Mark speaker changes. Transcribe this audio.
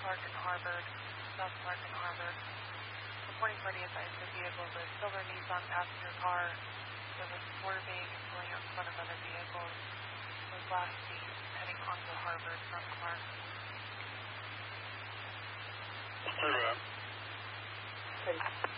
Speaker 1: Clark and Harvard, South Clark and Harvard. Reporting party advised the vehicle, the silver Nissan passenger car that was swerving and pulling out in front of other vehicles, was last seen heading onto Harvard from Clark.
Speaker 2: Thank you.